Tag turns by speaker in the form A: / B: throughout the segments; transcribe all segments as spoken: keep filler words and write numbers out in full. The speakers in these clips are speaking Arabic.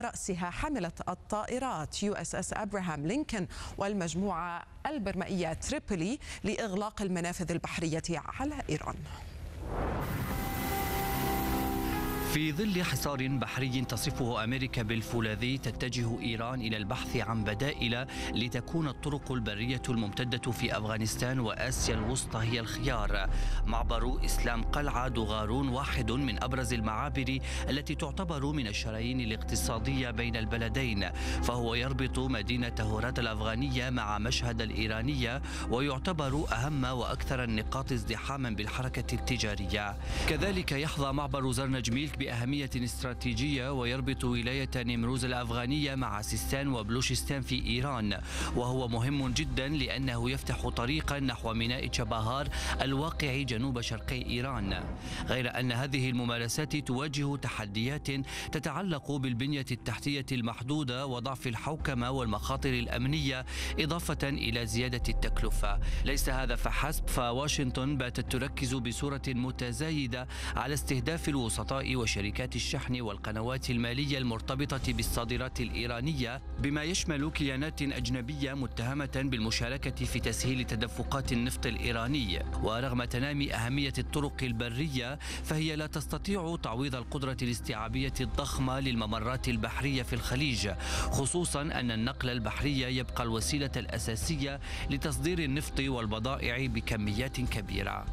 A: رأسها حاملة الطائرات يو اس اس أبراهام لينكولن والمجموعة البرمائية تريبولي لإغلاق المنافذ البحرية على إيران.
B: في ظل حصار بحري تصفه أمريكا بالفولاذي، تتجه إيران إلى البحث عن بدائل لتكون الطرق البرية الممتدة في أفغانستان وآسيا الوسطى هي الخيار. معبر إسلام قلعة دوغارون واحد من أبرز المعابر التي تعتبر من الشرايين الاقتصادية بين البلدين، فهو يربط مدينة هورات الأفغانية مع مشهد الإيرانية، ويعتبر أهم وأكثر النقاط ازدحاما بالحركة التجارية. كذلك يحظى معبر زرنجميل بأهمية استراتيجية، ويربط ولاية نيمروز الأفغانية مع سيستان وبلوشستان في إيران، وهو مهم جدا لأنه يفتح طريقا نحو ميناء تشابهار الواقع جنوب شرقي إيران. غير أن هذه الممارسات تواجه تحديات تتعلق بالبنية التحتية المحدودة وضعف الحوكمة والمخاطر الأمنية، إضافة إلى زيادة التكلفة. ليس هذا فحسب، فواشنطن باتت تركز بصورة متزايدة على استهداف الوسطاء وشركات الشحن والقنوات المالية المرتبطة بالصادرات الإيرانية، بما يشمل كيانات أجنبية متهمة بالمشاركة في تسهيل تدفقات النفط الإيراني. ورغم تنامي أهمية الطرق البرية، فهي لا تستطيع تعويض القدرة الاستيعابية الضخمة للممرات البحرية في الخليج، خصوصا أن النقل البحري يبقى الوسيلة الأساسية لتصدير النفط والبضائع بكميات كبيرة.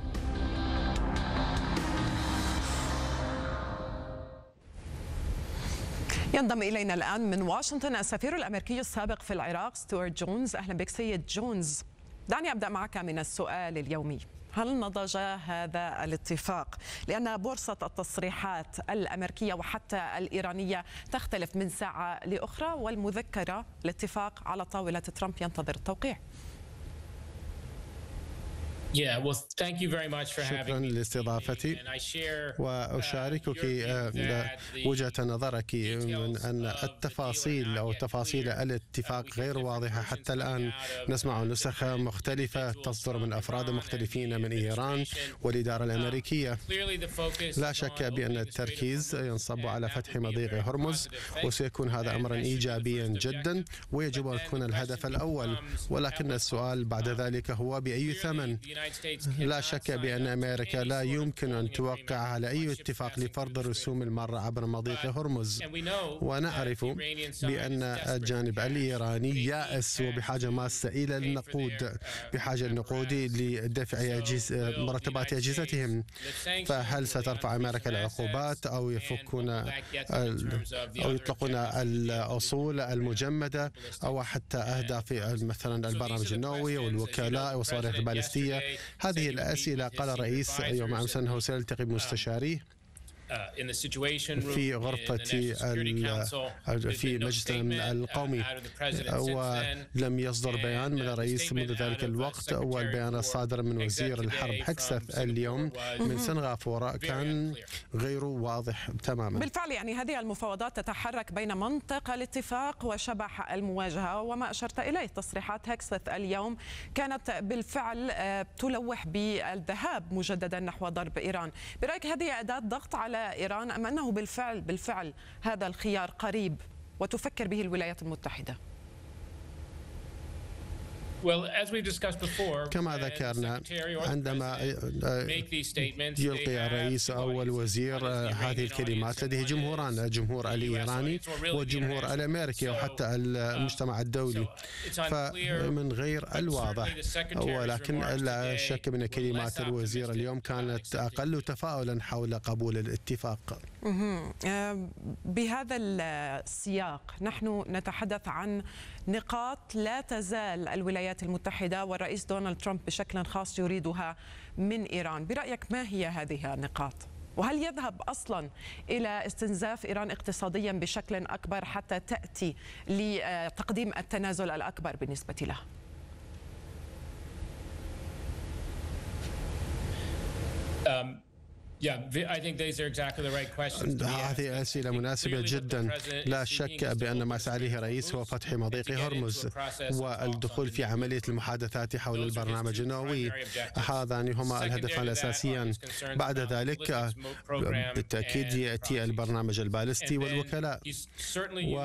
A: ينضم إلينا الآن من واشنطن السفير الأمريكي السابق في العراق ستوارت جونز. أهلا بك سيد جونز. دعني أبدأ معك من السؤال اليومي: هل نضج هذا الاتفاق؟ لأن بورصة التصريحات الأمريكية وحتى الإيرانية تختلف من ساعة لأخرى، والمذكرة الاتفاق على طاولة ترامب ينتظر التوقيع.
C: شكرا لاستضافتي، وأشاركك وجهة نظرك من أن التفاصيل أو تفاصيل الاتفاق غير واضحة حتى الآن. نسمع نسخ مختلفة تصدر من أفراد مختلفين من إيران والإدارة الأمريكية. لا شك بأن التركيز ينصب على فتح مضيق هرمز، وسيكون هذا أمرا إيجابيا جدا ويجب أن يكون الهدف الأول، ولكن السؤال بعد ذلك هو بأي ثمن؟ لا شك بأن أمريكا لا يمكن أن توقع على أي اتفاق لفرض رسوم المرة عبر مضيق هرمز، ونعرف بأن الجانب الإيراني يائس وبحاجة ماسة إلى النقود، بحاجة النقود لدفع أجهزة مرتبات أجهزتهم. فهل سترفع أمريكا العقوبات أو يفكون أو يطلقون الأصول المجمدة أو حتى أهداف مثلا البرامج النووي والوكلاء والصواريخ البالستية؟ هذه الأسئلة قال رئيس يوم أمس أنه سيلتقي بمستشاريه في غرفة في مجلس القومي، ولم يصدر بيان من الرئيس منذ ذلك الوقت، والبيان الصادر من وزير الحرب هكسث اليوم من سنغافورة كان غير واضح تماما.
A: بالفعل يعني هذه المفاوضات تتحرك بين منطق الاتفاق وشبح المواجهة، وما أشرت إليه تصريحات هكسث اليوم كانت بالفعل تلوح بالذهاب مجددا نحو ضرب إيران. برأيك هذه أداة ضغط على إيران، أم أنه بالفعل بالفعل هذا الخيار قريب وتفكر به الولايات المتحدة؟
C: كما ذكرنا، عندما يلقي الرئيس أو الوزير هذه الكلمات لديه جمهوران، الجمهور الإيراني والجمهور الأمريكي وحتى المجتمع الدولي، فمن غير الواضح، ولكن لا شك من كلمات الوزير اليوم كانت أقل تفاؤلا حول قبول الاتفاق.
A: بهذا السياق نحن نتحدث عن نقاط لا تزال الولايات المتحدة والرئيس دونالد ترامب بشكل خاص يريدها من إيران. برأيك ما هي هذه النقاط؟ وهل يذهب أصلا إلى استنزاف إيران اقتصاديا بشكل أكبر حتى تأتي لتقديم التنازل الأكبر بالنسبة لها؟
C: هذه أسئلة مناسبة جدا. لا شك بأن ما سعى الرئيس هو فتح مضيق هرمز والدخول في عملية المحادثات حول البرنامج النووي، هذان هما الهدفان الأساسيان. بعد ذلك بالتأكيد يأتي البرنامج البالستي والوكلاء.